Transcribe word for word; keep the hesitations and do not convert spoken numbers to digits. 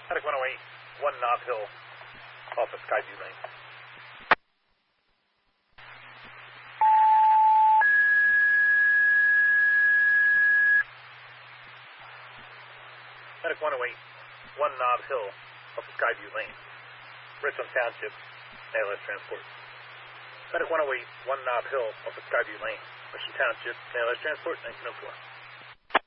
Medic one oh eight, one Knob Hill, off of Skyview Lane. Medic one oh eight, one Knob Hill, off of Skyview Lane. Richland Township, A L S Transport. Medic one oh eight, one Knob Hill, off of Skyview Lane. Richland Township, A L S Transport, nineteen oh four.